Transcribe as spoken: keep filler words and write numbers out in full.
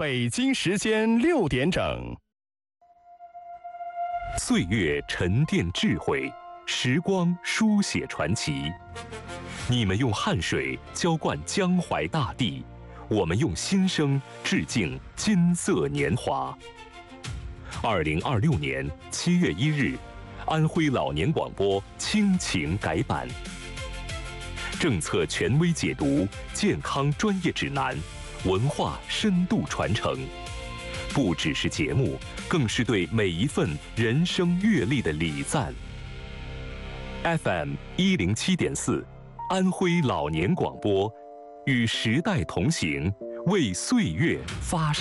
北京时间六点整。 岁月沉淀智慧，时光书写传奇。你们用汗水浇灌江淮大地，我们用心声致敬金色年华。二零二六年七月一日，安徽老年广播亲情改版，政策权威解读，健康专业指南，文化深度传承。不只是节目，更是对每一份人生阅历的礼赞。F M 一零七点四，安徽老年广播，与时代同行，为岁月发声。